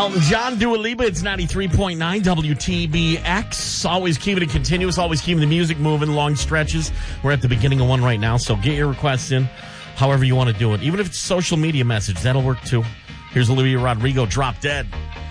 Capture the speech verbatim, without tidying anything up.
Elton John, Dua Lipa, it's ninety-three point nine W T B X. Always keeping it continuous, always keeping the music moving, long stretches. We're at the beginning of one right now, so get your requests in however you want to do it. Even if it's social media message, that'll work too. Here's Olivia Rodrigo, Drop Dead.